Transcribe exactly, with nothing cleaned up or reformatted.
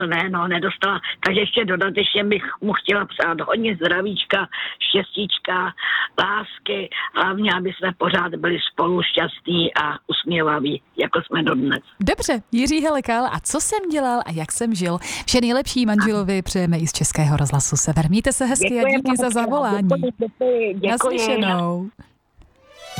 Ne, no, nedostala. Takže ještě dodatečně bych mu chtěla přát hodně zdravíčka, štěstíčka, lásky, hlavně, aby jsme pořád byli spolu šťastní a usměvaví, jako jsme dodnes. Dobře, Jiří Helekal, a co jsem dělal a jak jsem žil? Vše nejlepší manželovi přejeme i z Českého rozhlasu Sever. Mějte se hezky a díky za zavolání. Děkuji, děkuji, děkuji. Naslyšenou.